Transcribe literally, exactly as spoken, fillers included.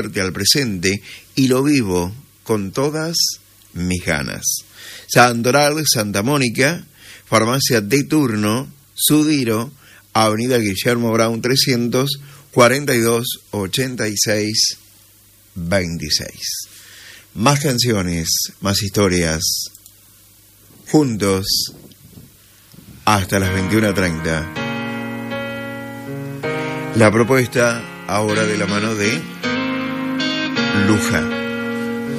muerte al presente y lo vivo con todas mis ganas. Santoral, Santa Mónica, farmacia de turno, Sudiro, Avenida Guillermo Brown trescientos cuarenta y dos, ochenta y seis, veintiséis. Más canciones, más historias, juntos hasta las veintiuna treinta. La propuesta ahora de la mano de Luja.